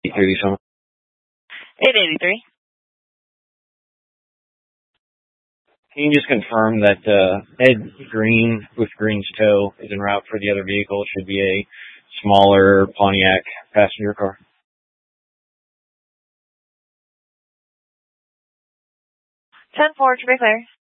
8:30. 883. Can you just confirm that Ed Green with Green's Tow is en route for the other vehicle? It should be a smaller Pontiac passenger car. 10-4, to be clear.